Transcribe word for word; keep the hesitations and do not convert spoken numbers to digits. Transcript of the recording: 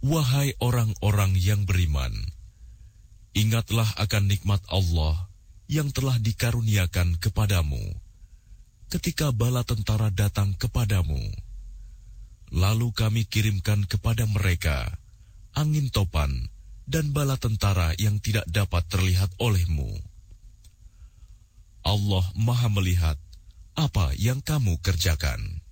Wahai orang-orang yang beriman, ingatlah akan nikmat Allah yang telah dikaruniakan kepadamu ketika bala tentara datang kepadamu. Lalu kami kirimkan kepada mereka angin topan dan bala tentara yang tidak dapat terlihat olehmu. Allah Maha melihat apa yang kamu kerjakan.